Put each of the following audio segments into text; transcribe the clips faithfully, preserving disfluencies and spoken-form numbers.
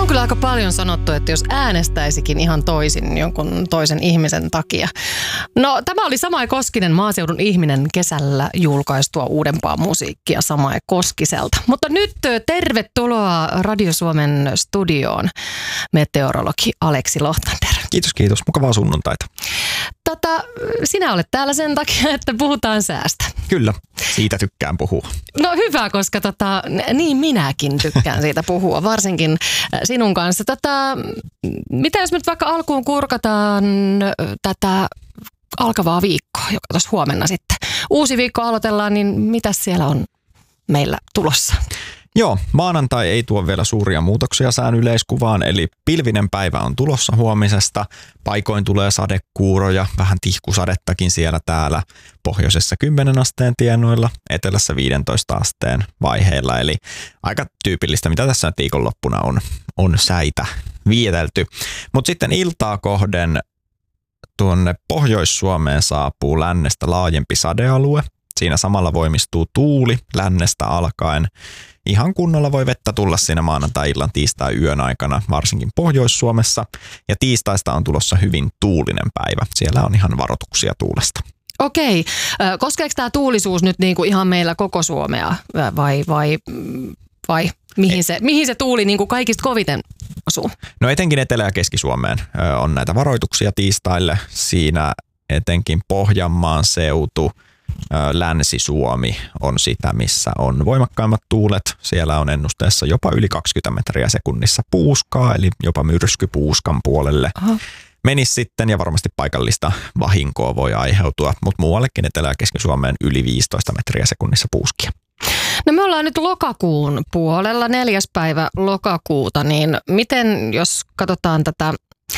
kyllä aika paljon sanottu, että jos äänestäisikin ihan toisin jonkun toisen ihmisen takia. No, tämä oli Samae Koskinen, maaseudun ihminen, kesällä julkaistua uudempaa musiikkia Samae Koskiselta. Mutta nyt tervetuloa Radio Suomen studioon, meteorologi Aleksi Lohtander. Kiitos, kiitos. Mukavaa sunnuntaita. Tota, sinä olet täällä sen takia, että puhutaan säästä. Kyllä, siitä tykkään puhua. No hyvä, koska tota, niin minäkin tykkään siitä puhua, varsinkin sinun kanssa. Tota, mitä jos nyt vaikka alkuun kurkataan tätä alkavaa viikkoa, joka tuossa huomenna sitten. Uusi viikko aloitellaan, niin mitä siellä on meillä tulossa? Joo, maanantai ei tuo vielä suuria muutoksia sään yleiskuvaan, eli pilvinen päivä on tulossa huomisesta. Paikoin tulee sadekuuroja, vähän tihkusadettakin siellä täällä pohjoisessa kymmenen asteen tienoilla, etelässä viidentoista asteen vaiheilla. Eli aika tyypillistä, mitä tässä nyt viikonloppuna on, on säitä vietelty. Mutta sitten iltaa kohden tuonne Pohjois-Suomeen saapuu lännestä laajempi sadealue. Siinä samalla voimistuu tuuli lännestä alkaen. Ihan kunnolla voi vettä tulla siinä maanantai-illan tiistai-yön aikana, varsinkin Pohjois-Suomessa. Ja tiistaista on tulossa hyvin tuulinen päivä. Siellä on ihan varoituksia tuulesta. Okei. Koskeeko tämä tuulisuus nyt niinku ihan meillä koko Suomea vai, vai, vai mihin, se, mihin se tuuli niinku kaikista koviten osuu? No etenkin Etelä- ja Keski-Suomeen on näitä varoituksia tiistaille. Siinä etenkin Pohjanmaan seutu, Länsi-Suomi on sitä, missä on voimakkaimmat tuulet. Siellä on ennusteessa jopa yli kaksikymmentä metriä sekunnissa puuskaa, eli jopa myrsky puuskan puolelle. Aha. Menisi sitten ja varmasti paikallista vahinkoa voi aiheutua, mutta muuallekin Etelä- ja Keski-Suomeen yli viisitoista metriä sekunnissa puuskia. No me ollaan nyt lokakuun puolella, neljäs päivä lokakuuta, niin miten jos katsotaan tätä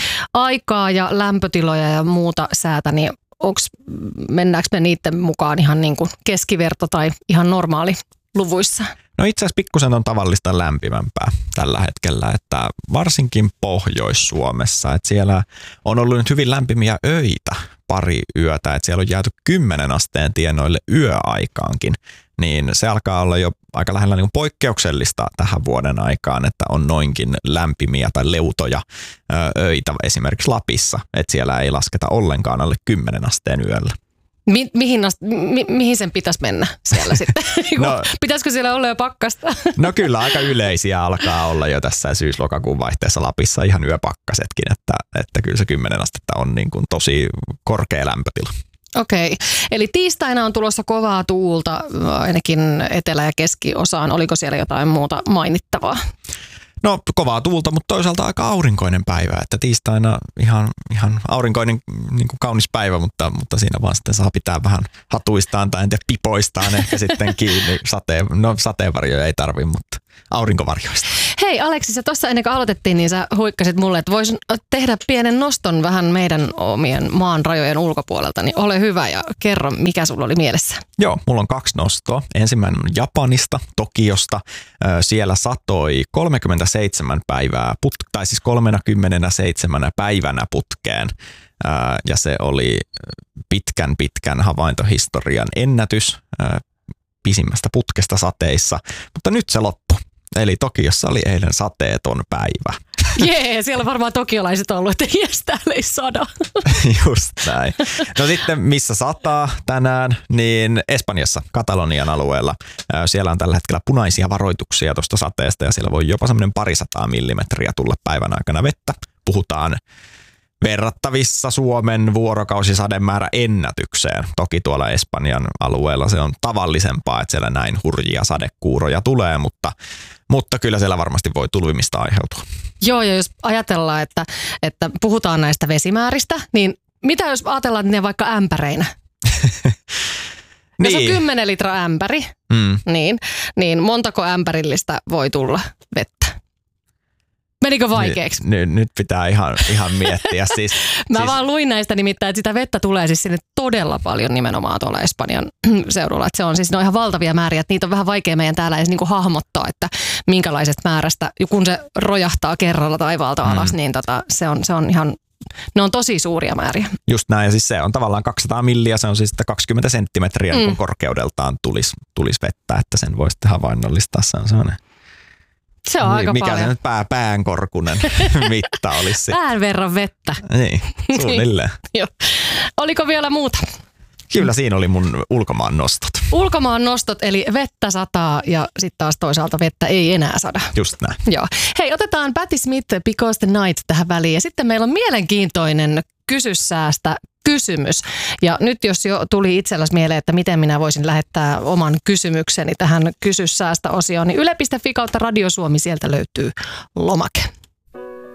aikaa ja lämpötiloja ja muuta säätä, niin onks, mennäänkö me niiden mukaan ihan niin kuin keskiverto tai ihan normaali luvuissa? No itse asiassa pikkusen on tavallista lämpimämpää tällä hetkellä, että varsinkin Pohjois-Suomessa, että siellä on ollut nyt hyvin lämpimiä öitä pari yötä, että siellä on jääty kymmenen asteen tienoille yöaikaankin, niin se alkaa olla jo aika lähellä niin kuin poikkeuksellista tähän vuoden aikaan, että on noinkin lämpimiä tai leutoja öitä esimerkiksi Lapissa, että siellä ei lasketa ollenkaan alle kymmenen asteen yöllä. Mi- mihin, mi- mihin sen pitäisi mennä siellä sitten? No, pitäisikö siellä olla jo pakkasta? No kyllä, aika yleisiä alkaa olla jo tässä syys-lokakuun vaihteessa Lapissa ihan yöpakkasetkin, että, että kyllä se kymmenen astetta on niin kuin tosi korkea lämpötila. Okei, eli tiistaina on tulossa kovaa tuulta ainakin etelä- ja keskiosaan. Oliko siellä jotain muuta mainittavaa? No kovaa tuulta, mutta toisaalta aika aurinkoinen päivä, että tiistaina ihan, ihan aurinkoinen niin kuin kaunis päivä, mutta, mutta siinä vaan sitten saa pitää vähän hatuistaan tai en tiedä pipoistaan ehkä sitten kiinni. Sateen, no sateenvarjoja ei tarvi, mutta aurinkovarjoista. Hei Aleksi, sä tuossa ennen kuin aloitettiin, niin sä huikkasit mulle, että vois tehdä pienen noston vähän meidän omien maan rajojen ulkopuolelta, niin ole hyvä ja kerro, mikä sulla oli mielessä. Joo, mulla on kaksi nostoa. Ensimmäinen on Japanista, Tokiosta. Siellä satoi kolmekymmentäseitsemän päivää, put- tai siis kolmekymmentäseitsemän päivänä putkeen. Ja se oli pitkän pitkän havaintohistorian ennätys pisimmästä putkesta sateissa, mutta nyt se loppui. Eli Tokiossa oli eilen sateeton päivä. Jee, siellä varmaan tokiolaiset on ollut, että jes, täällä ei sada. Just näin. No sitten missä sataa tänään, niin Espanjassa, Katalonian alueella. Siellä on tällä hetkellä punaisia varoituksia tuosta sateesta ja siellä voi jopa semmoinen parisataa millimetriä tulla päivän aikana vettä. Puhutaan verrattavissa Suomen vuorokausisademäärä ennätykseen. Toki tuolla Espanjan alueella se on tavallisempaa, että siellä näin hurjia sadekuuroja tulee, mutta, mutta kyllä siellä varmasti voi tulvimista aiheutua. Joo, ja jos ajatellaan, että, että puhutaan näistä vesimääristä, niin mitä jos ajatellaan ne vaikka ämpäreinä? Jos on kymmenen litraa ämpäri, mm. niin, niin montako ämpärillistä voi tulla vettä? Menikö vaikeaksi? Nyt, nyt pitää ihan, ihan miettiä. Siis, Mä siis... vaan luin näistä nimittäin, että sitä vettä tulee siis sinne todella paljon nimenomaan tuolla Espanjan seudulla. Että se on siis ne on ihan valtavia määriä, että niitä on vähän vaikea meidän täällä edes niinku hahmottaa, että minkälaisesta määrästä, kun se rojahtaa kerralla taivaalta alas, mm. niin tota, se, on, se on ihan, ne on tosi suuria määriä. Just näin, ja siis se on tavallaan kaksisataa milliä, se on siis kaksikymmentä senttimetriä, mm. kun korkeudeltaan tulisi, tulisi vettä, että sen voi sitten havainnollistaa, se on sellainen Se on niin, aika mikä paljon. se nyt pää, päänkorkunen mitta olisi? Pään verran vettä. Niin, suunnilleen. Joo. Oliko vielä muuta? Kyllä siinä oli mun ulkomaan nostot. Ulkomaan nostot, eli vettä sataa ja sitten taas toisaalta vettä ei enää sada. Just näin. Joo. Hei, otetaan Patti Smith, Because the Night tähän väliin. Ja sitten meillä on mielenkiintoinen Kysy säästä kysymys. Ja nyt jos jo tuli itselläsi mieleen, että miten minä voisin lähettää oman kysymykseni tähän Kysy säästä -osioon, niin yle piste fi kautta Radio Suomi, sieltä löytyy lomake.